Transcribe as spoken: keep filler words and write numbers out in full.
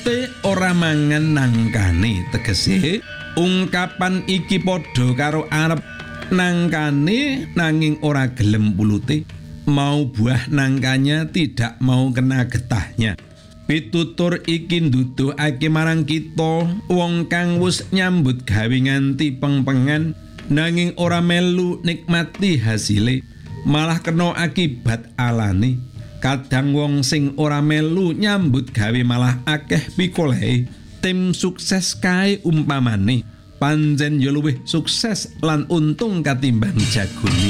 te ora mangan nangkane, tegese ungkapan iki padha karo arep nangkane nanging ora gelem pulute, mau buah nangkanya tidak mau kena getahnya. Pitutur iki nduduhake marang kita wong kang wis nyambut gawe nganti pengpengan nanging ora melu nikmati hasile, malah kena akibat alane. Kadang wong sing ora melu nyambut gawe malah akeh pikolehe. Tim sukses kae umpamane pancen ya luwih sukses lan untung katimbang jagone.